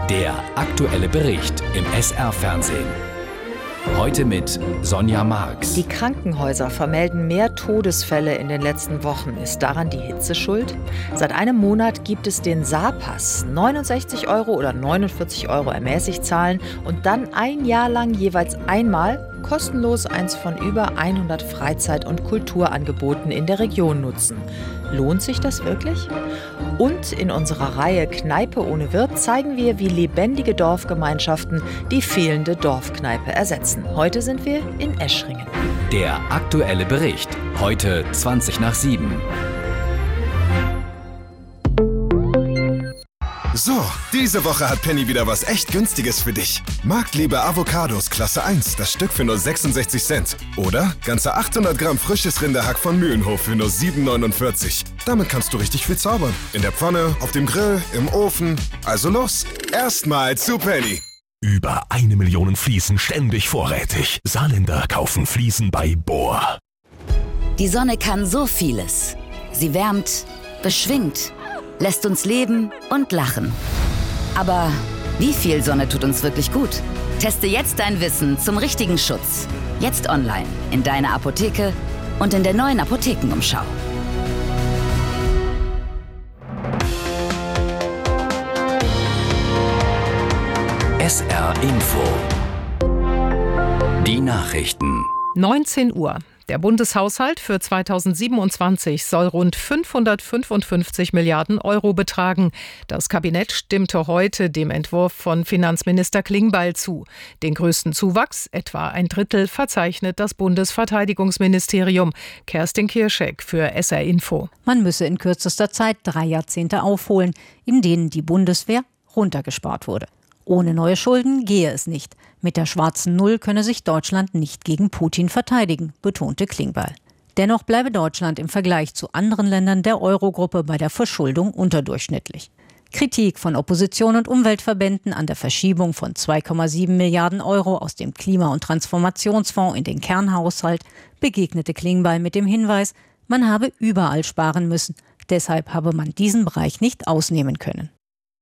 Der aktuelle Bericht im SR-Fernsehen. Heute mit Sonja Marx. Die Krankenhäuser vermelden mehr Todesfälle in den letzten Wochen. Ist daran die Hitze schuld? Seit einem Monat gibt es den Saarpass. 69 € oder 49 € ermäßigt zahlen und dann ein Jahr lang jeweils einmal kostenlos eins von über 100 Freizeit- und Kulturangeboten in der Region nutzen. Lohnt sich das wirklich? Und in unserer Reihe Kneipe ohne Wirt zeigen wir, wie lebendige Dorfgemeinschaften die fehlende Dorfkneipe ersetzen. Heute sind wir in Eschringen. Der aktuelle Bericht. Heute 7:20. So, diese Woche hat Penny wieder was echt Günstiges für dich. Marktliebe Avocados Klasse 1, das Stück für nur 66 Cent. Oder ganze 800 Gramm frisches Rinderhack von Mühlenhof für nur 7,49. Damit kannst du richtig viel zaubern. In der Pfanne, auf dem Grill, im Ofen. Also los, erstmal zu Penny. Über 1 Million Fliesen ständig vorrätig. Saarländer kaufen Fliesen bei Bohr. Die Sonne kann so vieles. Sie wärmt, beschwingt, lässt uns leben und lachen. Aber wie viel Sonne tut uns wirklich gut? Teste jetzt dein Wissen zum richtigen Schutz. Jetzt online, in deiner Apotheke und in der neuen Apothekenumschau. SR Info. Die Nachrichten. 19 Uhr. Der Bundeshaushalt für 2027 soll rund 555 Milliarden € betragen. Das Kabinett stimmte heute dem Entwurf von Finanzminister Klingbeil zu. Den größten Zuwachs, etwa ein Drittel, verzeichnet das Bundesverteidigungsministerium. Kerstin Kirschek für SR Info. Man müsse in kürzester Zeit 3 Jahrzehnte aufholen, in denen die Bundeswehr runtergespart wurde. Ohne neue Schulden gehe es nicht. Mit der schwarzen Null könne sich Deutschland nicht gegen Putin verteidigen, betonte Klingbeil. Dennoch bleibe Deutschland im Vergleich zu anderen Ländern der Eurogruppe bei der Verschuldung unterdurchschnittlich. Kritik von Opposition und Umweltverbänden an der Verschiebung von 2,7 Milliarden € aus dem Klima- und Transformationsfonds in den Kernhaushalt begegnete Klingbeil mit dem Hinweis, man habe überall sparen müssen. Deshalb habe man diesen Bereich nicht ausnehmen können.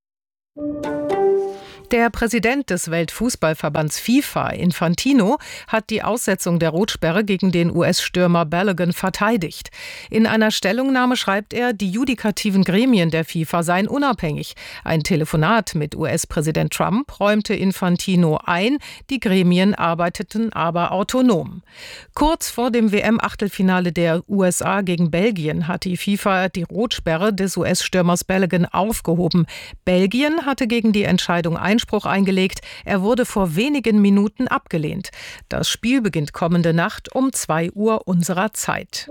Der Präsident des Weltfußballverbands FIFA, Infantino, hat die Aussetzung der Rotsperre gegen den US-Stürmer Balogun verteidigt. In einer Stellungnahme schreibt er, die judikativen Gremien der FIFA seien unabhängig. Ein Telefonat mit US-Präsident Trump räumte Infantino ein, die Gremien arbeiteten aber autonom. Kurz vor dem WM-Achtelfinale der USA gegen Belgien hat die FIFA die Rotsperre des US-Stürmers Balogun aufgehoben. Belgien hatte gegen die Entscheidung Einspruch eingelegt. Er wurde vor wenigen Minuten abgelehnt. Das Spiel beginnt kommende Nacht um 2 Uhr unserer Zeit.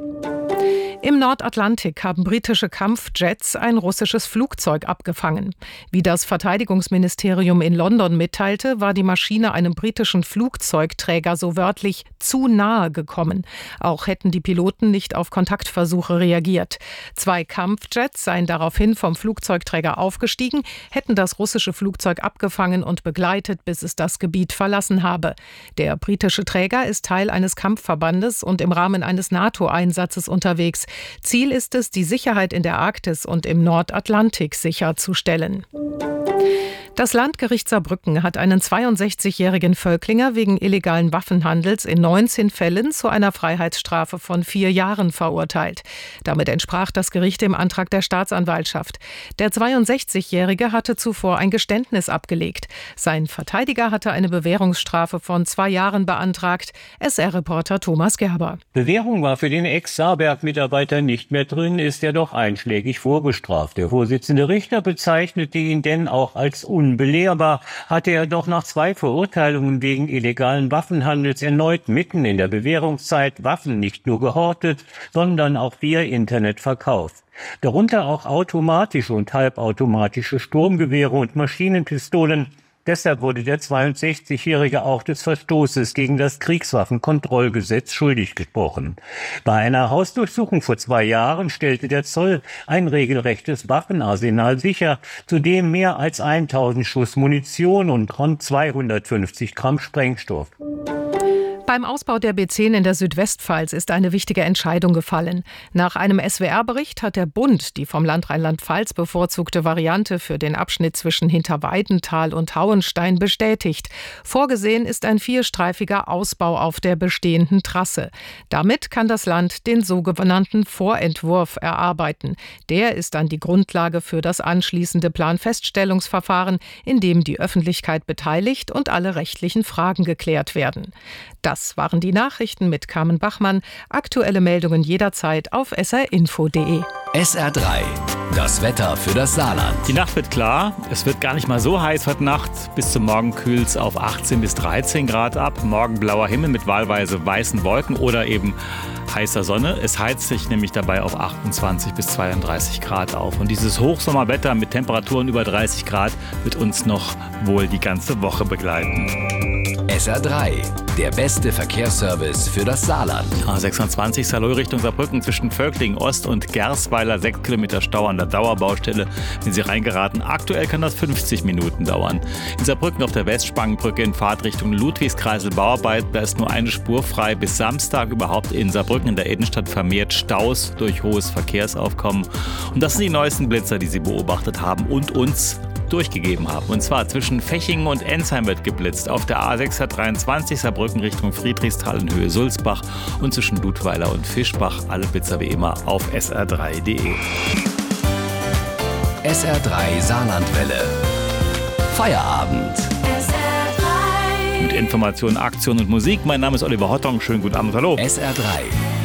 Im Nordatlantik haben britische Kampfjets ein russisches Flugzeug abgefangen. Wie das Verteidigungsministerium in London mitteilte, war die Maschine einem britischen Flugzeugträger so wörtlich zu nahe gekommen. Auch hätten die Piloten nicht auf Kontaktversuche reagiert. 2 Kampfjets seien daraufhin vom Flugzeugträger aufgestiegen, hätten das russische Flugzeug abgefangen und begleitet, bis es das Gebiet verlassen habe. Der britische Träger ist Teil eines Kampfverbandes und im Rahmen eines NATO-Einsatzes unterwegs. Ziel ist es, die Sicherheit in der Arktis und im Nordatlantik sicherzustellen. Das Landgericht Saarbrücken hat einen 62-jährigen Völklinger wegen illegalen Waffenhandels in 19 Fällen zu einer Freiheitsstrafe von 4 Jahren verurteilt. Damit entsprach das Gericht dem Antrag der Staatsanwaltschaft. Der 62-Jährige hatte zuvor ein Geständnis abgelegt. Sein Verteidiger hatte eine Bewährungsstrafe von 2 Jahren beantragt. SR-Reporter Thomas Gerber. Bewährung war für den Ex-Saarberg-Mitarbeiter nicht mehr drin, ist er doch einschlägig vorbestraft. Der Vorsitzende Richter bezeichnete ihn denn auch als unbelehrbar, hatte er doch nach 2 Verurteilungen wegen illegalen Waffenhandels erneut mitten in der Bewährungszeit Waffen nicht nur gehortet, sondern auch via Internet verkauft. Darunter auch automatische und halbautomatische Sturmgewehre und Maschinenpistolen. Deshalb wurde der 62-Jährige auch des Verstoßes gegen das Kriegswaffenkontrollgesetz schuldig gesprochen. Bei einer Hausdurchsuchung vor 2 Jahren stellte der Zoll ein regelrechtes Waffenarsenal sicher, zudem mehr als 1000 Schuss Munition und rund 250 Gramm Sprengstoff. Beim Ausbau der B10 in der Südwestpfalz ist eine wichtige Entscheidung gefallen. Nach einem SWR-Bericht hat der Bund die vom Land Rheinland-Pfalz bevorzugte Variante für den Abschnitt zwischen Hinterweidenthal und Hauenstein bestätigt. Vorgesehen ist ein 4-streifiger Ausbau auf der bestehenden Trasse. Damit kann das Land den sogenannten Vorentwurf erarbeiten. Der ist dann die Grundlage für das anschließende Planfeststellungsverfahren, in dem die Öffentlichkeit beteiligt und alle rechtlichen Fragen geklärt werden. Das waren die Nachrichten mit Carmen Bachmann. Aktuelle Meldungen jederzeit auf srinfo.de. SR3, das Wetter für das Saarland. Die Nacht wird klar, es wird gar nicht mal so heiß heute Nacht. Bis zum Morgen kühlt es auf 18 bis 13 Grad ab. Morgen blauer Himmel mit wahlweise weißen Wolken oder eben heißer Sonne. Es heizt sich nämlich dabei auf 28 bis 32 Grad auf. Und dieses Hochsommerwetter mit Temperaturen über 30 Grad wird uns noch wohl die ganze Woche begleiten. SR3, der beste Verkehrsservice für das Saarland. A26 Saarlouis Richtung Saarbrücken zwischen Völklingen Ost und Gersweiler 6 Kilometer Stau an der Dauerbaustelle. Wenn Sie reingeraten, aktuell kann das 50 Minuten dauern. In Saarbrücken auf der Westspangenbrücke in Fahrtrichtung Ludwigskreisel Bauarbeit, da ist nur eine Spur frei. Bis Samstag überhaupt in Saarbrücken in der Innenstadt vermehrt Staus durch hohes Verkehrsaufkommen. Und das sind die neuesten Blitzer, die Sie beobachtet haben und uns durchgegeben haben. Und zwar zwischen Fechingen und Ensheim wird geblitzt. Auf der A623 Saarbrücken Richtung Friedrichsthal in Höhe Sulzbach und zwischen Ludweiler und Fischbach. Alle Blitzer wie immer auf sr3.de. SR3 Saarlandwelle. Feierabend. Mit Informationen, Aktion und Musik. Mein Name ist Oliver Hottong. Schönen guten Abend. Hallo. SR3.